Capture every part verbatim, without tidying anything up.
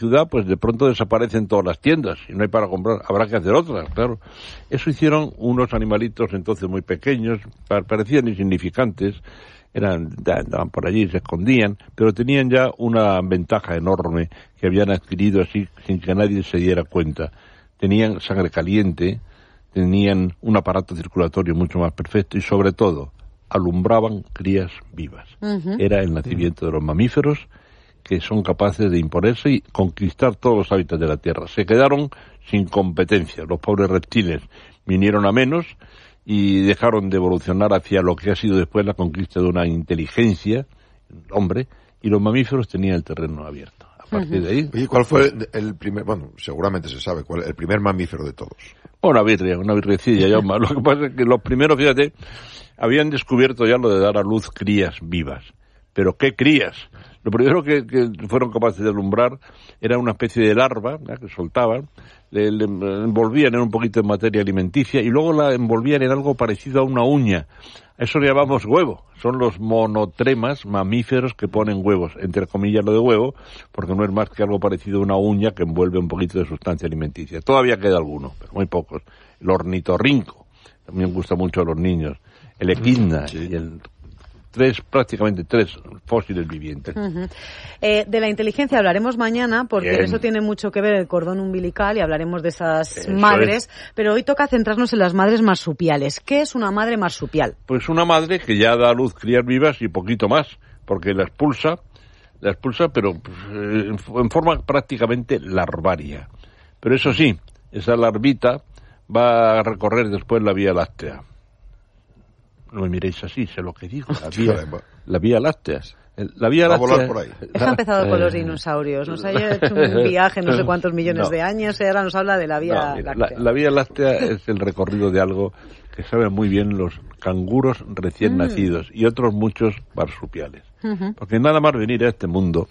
ciudad, pues de pronto desaparecen todas las tiendas y no hay para comprar, habrá que hacer otras, claro. Eso hicieron unos animalitos entonces muy pequeños, parecían insignificantes, eran, andaban por allí, se escondían, pero tenían ya una ventaja enorme que habían adquirido así sin que nadie se diera cuenta. Tenían sangre caliente, tenían un aparato circulatorio mucho más perfecto y sobre todo alumbraban crías vivas. Uh-huh. Era el nacimiento de los mamíferos que son capaces de imponerse y conquistar todos los hábitats de la Tierra. Se quedaron sin competencia. Los pobres reptiles vinieron a menos y dejaron de evolucionar hacia lo que ha sido después la conquista de una inteligencia, el hombre, y los mamíferos tenían el terreno abierto. A partir uh-huh. de ahí... ¿Y cuál fue el primer, bueno, seguramente se sabe, cuál el primer mamífero de todos? Una birria, una birrecilla, ya más. Lo que pasa es que los primeros, fíjate, habían descubierto ya lo de dar a luz crías vivas. ¿Pero qué crías? Lo primero que, que fueron capaces de alumbrar era una especie de larva, ¿ya?, que soltaban, le, le envolvían en un poquito de materia alimenticia y luego la envolvían en algo parecido a una uña. A eso le llamamos huevo. Son los monotremas mamíferos que ponen huevos, entre comillas lo de huevo, porque no es más que algo parecido a una uña que envuelve un poquito de sustancia alimenticia. Todavía queda alguno, pero muy pocos. El ornitorrinco, también gusta mucho a los niños. El equidna sí. y el... Tres, prácticamente tres fósiles vivientes. Uh-huh. Eh, de la inteligencia hablaremos mañana, porque Bien. eso tiene mucho que ver el cordón umbilical y hablaremos de esas Eso madres, es. Pero hoy toca centrarnos en las madres marsupiales. ¿Qué es una madre marsupial? Pues una madre que ya da a luz crías vivas y poquito más, porque la expulsa, la expulsa, pero pues, en, en forma prácticamente larvaria. Pero eso sí, esa larvita va a recorrer después la Vía Láctea. No me miréis así, sé lo que digo. La Vía, la vía Láctea. La Vía Va Láctea. a volar por ahí. Eso ha empezado con los dinosaurios. Nos ha hecho un viaje no sé cuántos millones no. de años y ahora nos habla de la Vía no, Láctea. La, la Vía Láctea es el recorrido de algo que saben muy bien los canguros recién mm. nacidos y otros muchos marsupiales. Uh-huh. Porque nada más venir a este mundo,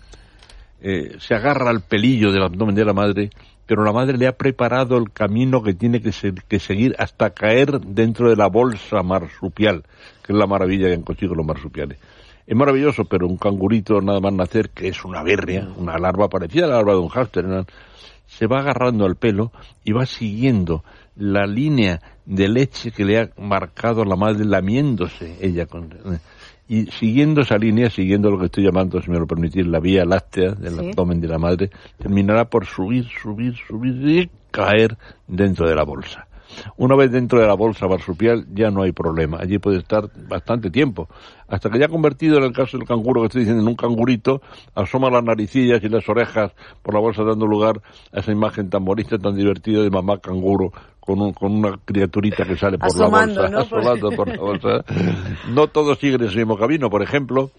eh, se agarra al pelillo del abdomen de la madre, pero la madre le ha preparado el camino que tiene que, ser, que seguir hasta caer dentro de la bolsa marsupial, que es la maravilla que han conseguido los marsupiales. Es maravilloso, pero un cangurito nada más nacer, que es una berria, una larva parecida a la larva de un hámster, ¿no?, se va agarrando al pelo y va siguiendo la línea de leche que le ha marcado la madre, lamiéndose ella con... Y siguiendo esa línea, siguiendo lo que estoy llamando, si me lo permitís, la Vía Láctea del ¿Sí? abdomen de la madre, terminará por subir, subir, subir y caer dentro de la bolsa. Una vez dentro de la bolsa marsupial ya no hay problema. Allí puede estar bastante tiempo. Hasta que ya convertido, en el caso del canguro que estoy diciendo, en un cangurito, asoma las naricillas y las orejas por la bolsa, dando lugar a esa imagen tan bonita, tan divertida de mamá canguro con, un, con una criaturita que sale por asomando, la bolsa, ¿no? asomando por la bolsa. No todos siguen ese mismo camino. Por ejemplo,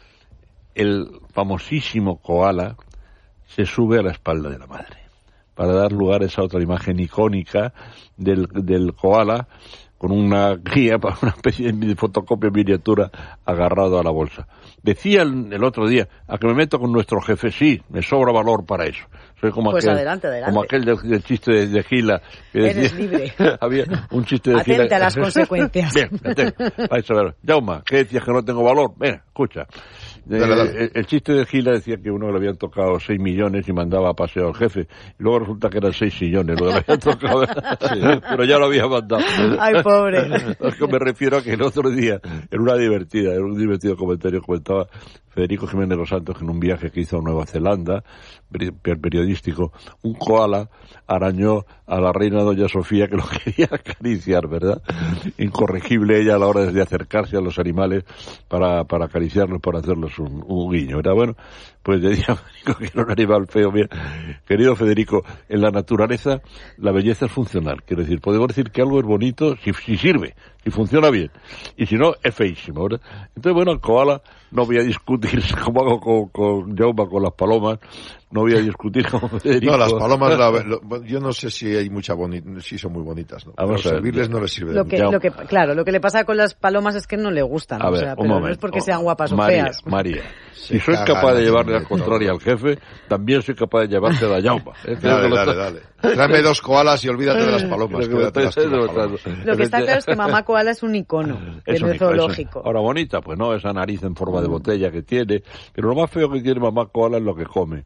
el famosísimo koala se sube a la espalda de la madre para dar lugar a esa otra imagen icónica del, del koala con una guía, una especie de fotocopia miniatura agarrado a la bolsa. Decía el, el otro día, a que me meto con nuestro jefe, sí, me sobra valor para eso. Soy como pues aquel, adelante, adelante. Como aquel del, del chiste de, de Gila. Que Eres decía, libre. Había un chiste de Gila. Atente a las consecuencias. Bien, atente. Vais a ver. Jauma, ¿qué decías que no tengo valor? Ven, escucha. Eh, dale, dale. El, el chiste de Gila decía que uno le habían tocado seis millones y mandaba a paseo al jefe. Y luego resulta que eran seis sillones lo que le habían tocado. Sí, pero ya lo había mandado. Ay, pobre. Es que me refiero a que el otro día, en una divertida, en un divertido comentario, comentaba Federico Jiménez Los Santos que en un viaje que hizo a Nueva Zelanda, periodístico, un koala arañó a la reina doña Sofía, que lo quería acariciar, ¿verdad? Incorregible ella a la hora de acercarse a los animales para, para acariciarlos, para hacerles un, un guiño. Era bueno, pues le dije a Federico que era un animal feo. Mira, querido Federico, en la naturaleza la belleza es funcional. Quiero decir, podemos decir que algo es bonito si, si sirve, si funciona bien. Y si no, es feísimo, ¿verdad? Entonces, bueno, el koala no voy a discutir, como hago con, con Jauma, con las palomas, no voy a discutir con Federico. No, las palomas, la, lo, yo no sé si hay mucha boni, si son muy bonitas, ¿no? Vamos a servirles no les sirve lo de que, mucho. Lo que, claro, lo que le pasa con las palomas es que no le gustan, a o ver, sea, un pero momento, no es porque oh, sean guapas María, o feas. María, si soy capaz de llevarle la contraria al jefe, también soy capaz de llevarte a la Jauma. ¿eh? Dale, dale, dale. Tráeme dos koalas y olvídate de las palomas. Lo que, las palomas. Lo que está claro es que mamá koala es un icono en el zoológico. Ahora, bonita, pues no, esa nariz en forma de botella que tiene, pero lo más feo que tiene mamá koala es lo que come.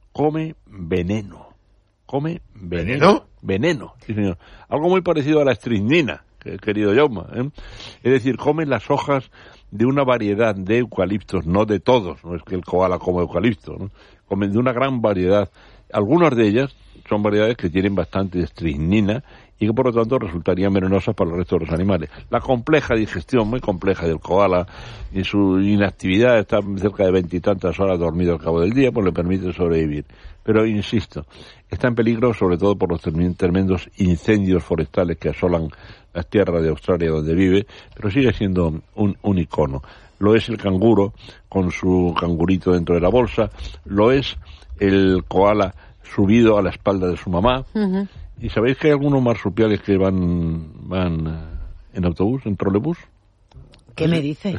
come veneno. Come veneno. ¿Veneno? Veneno, sí señor. Algo muy parecido a la estricnina, querido Jaume, ¿eh? Es decir, come las hojas de una variedad de eucaliptos, no de todos, no es que el koala come eucalipto, ¿no? Comen de una gran variedad. Algunas de ellas son variedades que tienen bastante estricnina y que por lo tanto resultarían venenosas para el resto de los animales. La compleja digestión, muy compleja del koala, y su inactividad, está cerca de veintitantas horas dormido al cabo del día, pues le permite sobrevivir. Pero, insisto, está en peligro sobre todo por los tremendos incendios forestales que asolan las tierras de Australia donde vive, pero sigue siendo un, un icono. Lo es el canguro con su cangurito dentro de la bolsa, lo es el koala subido a la espalda de su mamá. Uh-huh. ¿Y sabéis que hay algunos marsupiales que van, van en autobús, en trolebús? ¿Qué me dice?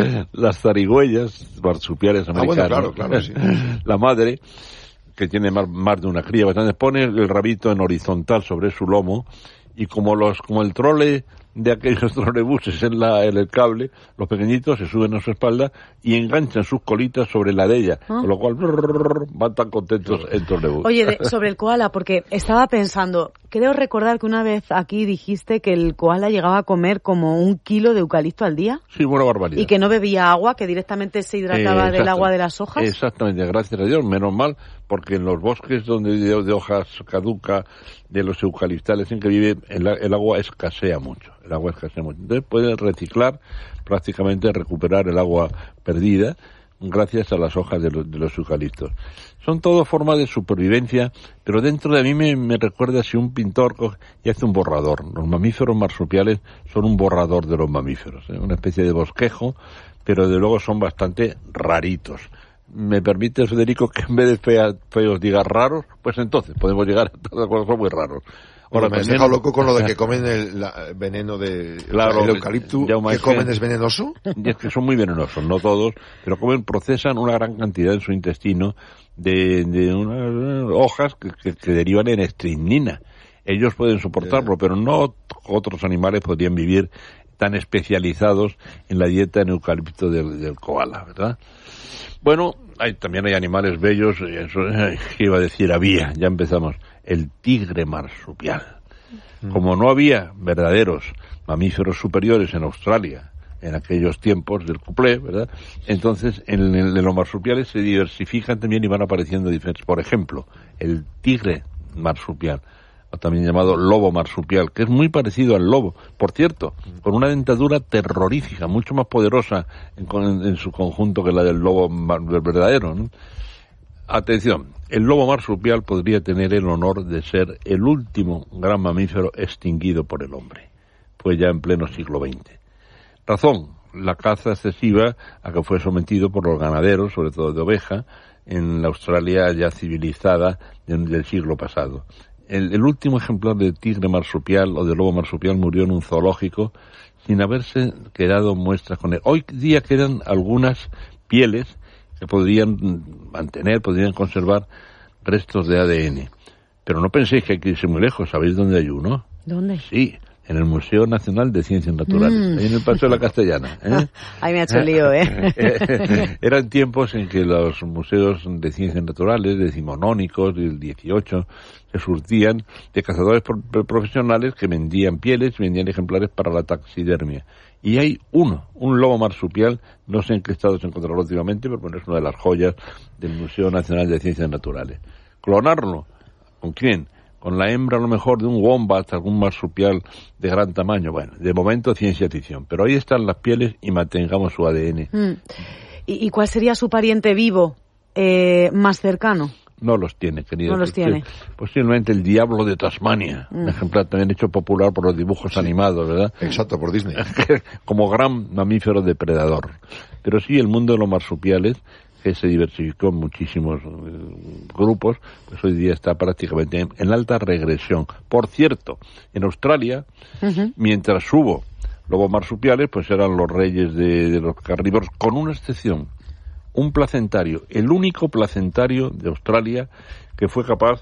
Las zarigüeyas, marsupiales americanos. Ah, bueno, claro, claro, sí. La madre, que tiene más, más de una cría, bastante, pone el rabito en horizontal sobre su lomo y como los como el trole de aquellos trolebuses en, la, en el cable, los pequeñitos se suben a su espalda y enganchan sus colitas sobre la de ella, ¿ah? Con lo cual brrr, van tan contentos en trolebús. Oye, de, sobre el koala, porque estaba pensando, creo recordar que una vez aquí dijiste que el koala llegaba a comer como un kilo de eucalipto al día. Sí, buena barbaridad. Y que no bebía agua, que directamente se hidrataba eh, del agua de las hojas. Exactamente, gracias a Dios, menos mal, porque en los bosques donde de, de hojas caduca, de los eucaliptales en que vive, el, el agua escasea mucho. El agua escasea mucho. Entonces pueden reciclar, prácticamente recuperar el agua perdida gracias a las hojas de los, de los eucaliptos. Son todo formas de supervivencia, pero dentro de mí me, me recuerda si un pintor coge y hace un borrador. Los mamíferos marsupiales son un borrador de los mamíferos, ¿eh? Una especie de bosquejo, pero de luego son bastante raritos. ¿Me permite, Federico, que en vez de fea, feos digas raros? Pues entonces podemos llegar a todas cosas, son muy raros. Ahora, me has dejado loco con lo de que comen el la, veneno de claro, el eucalipto. ¿Que comen es venenoso? Y es que son muy venenosos, no todos, pero comen, procesan una gran cantidad en su intestino de, de unas hojas que, que, que derivan en estricnina. Ellos pueden soportarlo, yeah. Pero no otros animales podrían vivir tan especializados en la dieta en eucalipto del, del koala, ¿verdad? Bueno, hay, también hay animales bellos, eso, ¿qué iba a decir? Había, ya empezamos, el tigre marsupial. Mm. Como no había verdaderos mamíferos superiores en Australia en aquellos tiempos del cuplé, ¿verdad? Entonces, en, en, en los marsupiales se diversifican también y van apareciendo diferentes. Por ejemplo, el tigre marsupial, o también llamado lobo marsupial, que es muy parecido al lobo, por cierto, con una dentadura terrorífica, mucho más poderosa en, en, en su conjunto que la del lobo verdadero, ¿no? Atención, el lobo marsupial podría tener el honor de ser el último gran mamífero extinguido por el hombre, pues ya en pleno siglo veinte. Razón, la caza excesiva a que fue sometido por los ganaderos, sobre todo de oveja, en la Australia ya civilizada del siglo pasado. El, el último ejemplar de tigre marsupial o de lobo marsupial murió en un zoológico sin haberse quedado muestras con él. Hoy día quedan algunas pieles que podrían mantener, podrían conservar restos de A D N. Pero no penséis que hay que irse muy lejos. ¿Sabéis dónde hay uno? ¿Dónde? Sí, en el Museo Nacional de Ciencias Naturales, mm. ahí en el Paseo de la Castellana. ¿eh? Ahí me ha hecho lío, ¿eh? Eran tiempos en que los museos de ciencias naturales, decimonónicos, del dieciocho, se surtían de cazadores pro- profesionales que vendían pieles y vendían ejemplares para la taxidermia. Y hay uno, un lobo marsupial, no sé en qué estado se encontrará últimamente, pero bueno, es una de las joyas del Museo Nacional de Ciencias Naturales. Clonarlo, ¿con quién? Con la hembra a lo mejor de un wombat, algún marsupial de gran tamaño. Bueno, de momento ciencia ficción, pero ahí están las pieles y mantengamos su A D N. Mm. ¿Y, ¿Y cuál sería su pariente vivo eh, más cercano? No los tiene, querido. No los tiene. Posiblemente el diablo de Tasmania, mm. un ejemplar también hecho popular por los dibujos sí. animados, ¿verdad? Exacto, por Disney. Como gran mamífero depredador. Pero sí, el mundo de los marsupiales, que se diversificó en muchísimos eh, grupos, pues hoy día está prácticamente en, en alta regresión. Por cierto, en Australia, uh-huh. mientras hubo lobos marsupiales, pues eran los reyes de, de los carnívoros, con una excepción. Un placentario, el único placentario de Australia que fue capaz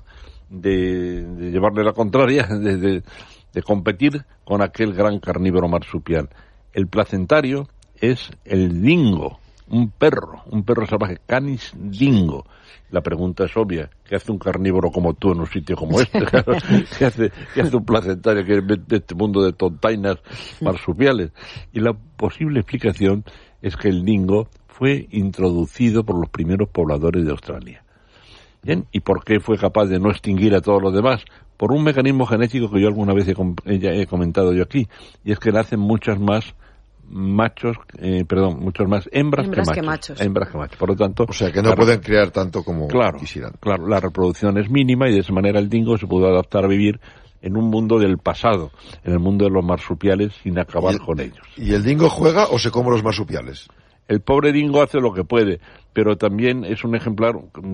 de, de llevarle la contraria, de, de, de competir con aquel gran carnívoro marsupial. El placentario es el dingo, un perro, un perro salvaje, Canis dingo. La pregunta es obvia, ¿qué hace un carnívoro como tú en un sitio como este? ¿Qué hace, qué hace un placentario que es de este mundo de tontainas marsupiales? Y la posible explicación es que el dingo fue introducido por los primeros pobladores de Australia. ¿Bien? ¿Y por qué fue capaz de no extinguir a todos los demás? Por un mecanismo genético que yo alguna vez he, he comentado yo aquí, y es que nacen muchas más machos, eh, perdón, muchos más hembras, hembras que, machos, que machos. Hembras que machos. Por lo tanto, o sea, que no pueden crear tanto como claro, quisieran. Claro, la reproducción es mínima y de esa manera el dingo se pudo adaptar a vivir en un mundo del pasado, en el mundo de los marsupiales, sin acabar el, con ellos. ¿Y el dingo juega o se come los marsupiales? El pobre dingo hace lo que puede, pero también es un ejemplar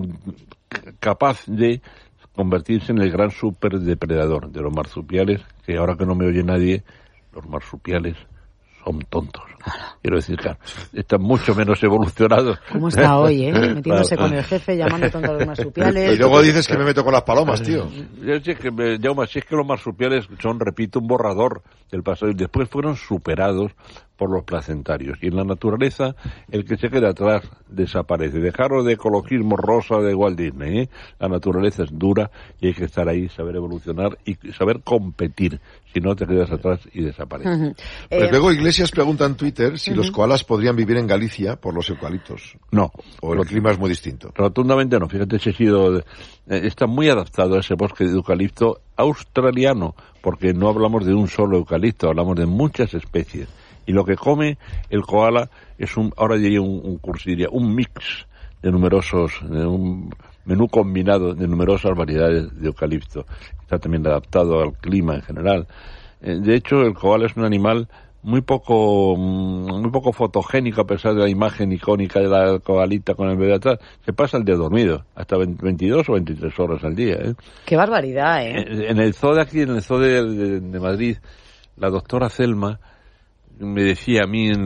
capaz de convertirse en el gran superdepredador de los marsupiales, que ahora que no me oye nadie, los marsupiales son tontos. Quiero decir, claro, están mucho menos evolucionados. ¿Cómo está hoy, eh? Metiéndose con el jefe, llamando tonto a los marsupiales. Y luego dices que me meto con las palomas, tío. Yo sé que, me, Jaume, si es que los marsupiales son, repito, un borrador del pasado y después fueron superados por los placentarios. Y en la naturaleza, el que se queda atrás desaparece. Dejaros de ecologismo rosa de Walt Disney, ¿eh? La naturaleza es dura y hay que estar ahí, saber evolucionar y saber competir. Si no, te quedas atrás y desapareces. Uh-huh. Pues eh, luego Iglesias pregunta en Twitter si uh-huh. los koalas podrían vivir en Galicia por los eucaliptos. No. O el Rot- clima es muy distinto. Rotundamente no. Fíjate, si he sido, eh, está muy adaptado a ese bosque de eucalipto australiano, porque no hablamos de un solo eucalipto, hablamos de muchas especies. Y lo que come el koala es un, ahora diría un, un curso, diría un mix de numerosos, de un menú combinado de numerosas variedades de eucalipto. Está también adaptado al clima en general. Eh, de hecho, el koala es un animal muy poco muy poco fotogénico, a pesar de la imagen icónica de la koalita con el bebé atrás. Se pasa el día dormido, hasta veintidós o veintitrés horas al día. ¿eh? ¡Qué barbaridad, eh! En, en el zoo de aquí, en el zoo de, de, de Madrid, la doctora Celma me decía a mí en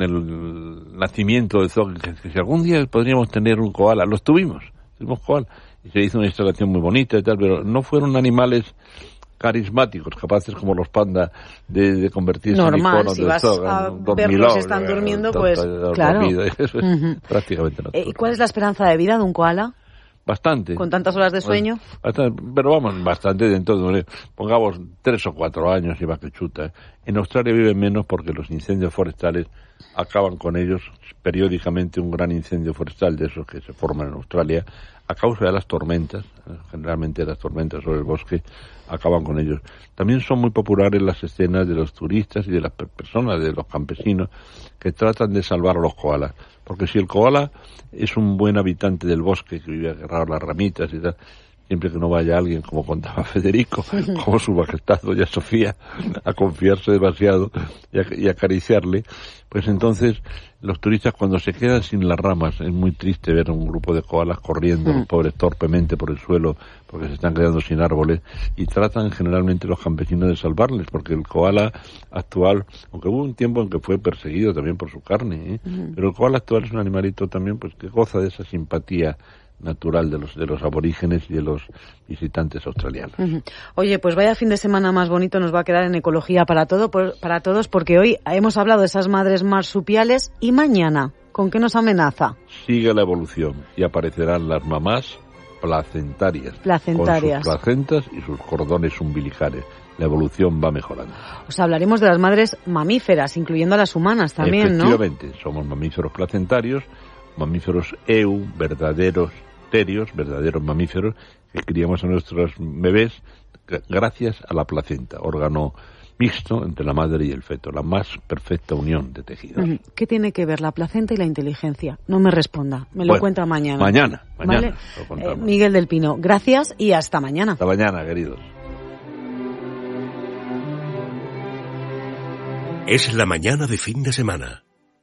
el nacimiento del zoo que, que si algún día podríamos tener un koala. Los tuvimos, tuvimos koala. Y se hizo una instalación muy bonita y tal, pero no fueron animales carismáticos, capaces como los pandas de, de convertirse normal, en iconos si del vas zoo. a Dormilón, verlos están durmiendo, pues claro. Dormido, eso es uh-huh. prácticamente natural. ¿Y cuál es la esperanza de vida de un koala? Bastante. ¿Con tantas horas de sueño? Bastante, pero vamos, bastante dentro de, pongamos, tres o cuatro años y va que chuta. En Australia viven menos porque los incendios forestales acaban con ellos. Periódicamente un gran incendio forestal de esos que se forman en Australia, a causa de las tormentas, generalmente las tormentas sobre el bosque, acaban con ellos. También son muy populares las escenas de los turistas y de las personas, de los campesinos, que tratan de salvar a los koalas. Porque si el koala es un buen habitante del bosque, que vive agarrado a las ramitas y tal, siempre que no vaya alguien, como contaba Federico, como su majestad doña Sofía, a confiarse demasiado y, a, y acariciarle, pues entonces los turistas cuando se quedan sin las ramas, es muy triste ver a un grupo de koalas corriendo, los pobres, torpemente por el suelo, porque se están quedando sin árboles, y tratan generalmente los campesinos de salvarles, porque el koala actual, aunque hubo un tiempo en que fue perseguido también por su carne, ¿eh? Uh-huh. pero el koala actual es un animalito también pues que goza de esa simpatía natural de los de los aborígenes y de los visitantes australianos. Uh-huh. Oye, pues vaya fin de semana más bonito nos va a quedar en Ecología para todo por, para todos, porque hoy hemos hablado de esas madres marsupiales y mañana, ¿con qué nos amenaza? Sigue la evolución y aparecerán las mamás placentarias, placentarias. con sus placentas y sus cordones umbilicales. La evolución va mejorando. O sea, hablaremos de las madres mamíferas, incluyendo a las humanas también, ¿no? Efectivamente, somos mamíferos placentarios, mamíferos eu, verdaderos terios, verdaderos mamíferos, que criamos a nuestros bebés gracias a la placenta, órgano mixto entre la madre y el feto, la más perfecta unión de tejidos. ¿Qué tiene que ver la placenta y la inteligencia? No me responda, me lo bueno, cuenta mañana. Mañana, mañana. ¿Vale? Eh, Miguel del Pino, gracias y hasta mañana. Hasta mañana, queridos. Es la mañana de fin de semana.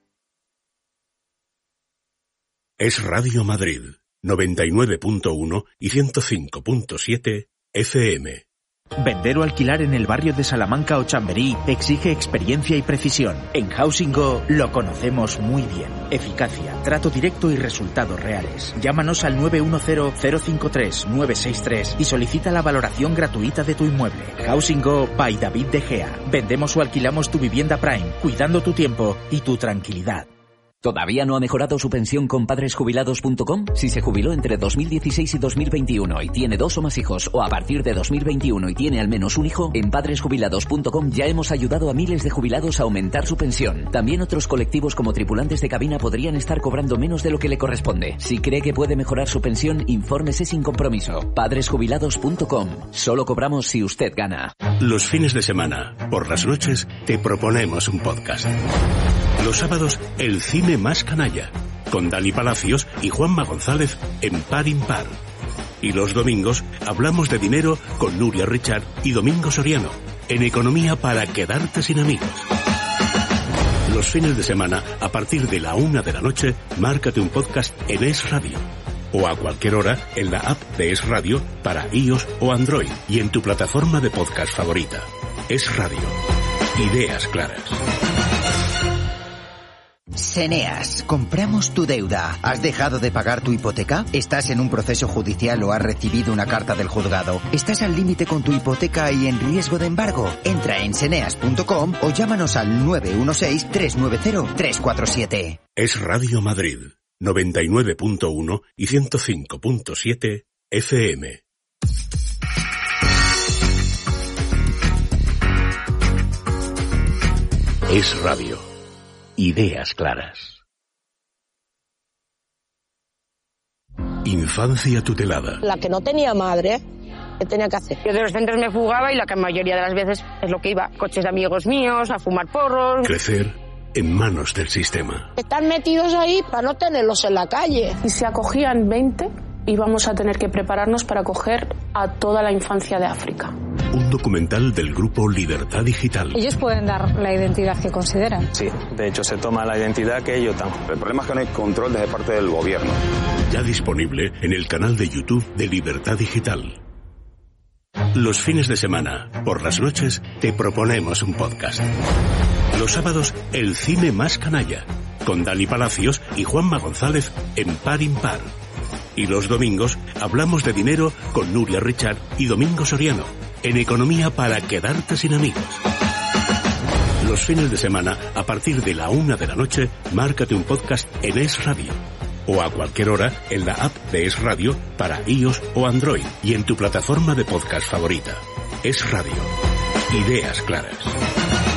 Es Radio Madrid, noventa y nueve punto uno y ciento cinco punto siete F M. Vender o alquilar en el barrio de Salamanca o Chamberí exige experiencia y precisión. En Housing Go lo conocemos muy bien. Eficacia, trato directo y resultados reales. Llámanos al nueve uno cero, cero cinco tres, nueve seis tres y solicita la valoración gratuita de tu inmueble. Housing Go by David De Gea. Vendemos o alquilamos tu vivienda Prime, cuidando tu tiempo y tu tranquilidad. ¿Todavía no ha mejorado su pensión con padres jubilados punto com? Si se jubiló entre dos mil dieciséis y dos mil veintiuno y tiene dos o más hijos, o a partir de dos mil veintiuno y tiene al menos un hijo, en padres jubilados punto com ya hemos ayudado a miles de jubilados a aumentar su pensión. También otros colectivos como tripulantes de cabina podrían estar cobrando menos de lo que le corresponde. Si cree que puede mejorar su pensión, infórmese sin compromiso. padres jubilados punto com. Solo cobramos si usted gana. Los fines de semana, por las noches, te proponemos un podcast. Los sábados, el cine más canalla, con Dani Palacios y Juanma González en Par Impar. Y los domingos, hablamos de dinero con Nuria Richard y Domingo Soriano, en Economía para quedarte sin amigos. Los fines de semana, a partir de la una de la noche, márcate un podcast en Es Radio. O a cualquier hora en la app de Es Radio para iOS o Android y en tu plataforma de podcast favorita. Es Radio. Ideas claras. Seneas, compramos tu deuda. ¿Has dejado de pagar tu hipoteca? ¿Estás en un proceso judicial o has recibido una carta del juzgado? ¿Estás al límite con tu hipoteca y en riesgo de embargo? Entra en seneas punto com o llámanos al nueve uno seis, tres nueve cero, tres cuatro siete. Es Radio Madrid, noventa y nueve punto uno y ciento cinco punto siete F M. Es Radio. Ideas claras. Infancia tutelada. La que no tenía madre, ¿qué tenía que hacer? Yo de los centros me fugaba y la que mayoría de las veces es lo que iba. Coches de amigos míos, a fumar porros. Crecer en manos del sistema. Están metidos ahí para no tenerlos en la calle. Y si acogían veinte, íbamos a tener que prepararnos para acoger a toda la infancia de África. Un documental del grupo Libertad Digital. Ellos pueden dar la identidad que consideran. Sí, de hecho se toma la identidad que ellos dan. El problema es que no hay control desde parte del gobierno. Ya disponible en el canal de YouTube de Libertad Digital. Los fines de semana, por las noches, te proponemos un podcast. Los sábados, el cine más canalla, con Dani Palacios y Juanma González en Par Impar. Y los domingos, hablamos de dinero con Nuria Richard y Domingo Soriano, en Economía para quedarte sin amigos. Los fines de semana, a partir de la una de la noche, márcate un podcast en Es Radio. O a cualquier hora en la app de Es Radio para iOS o Android y en tu plataforma de podcast favorita. Es Radio. Ideas claras.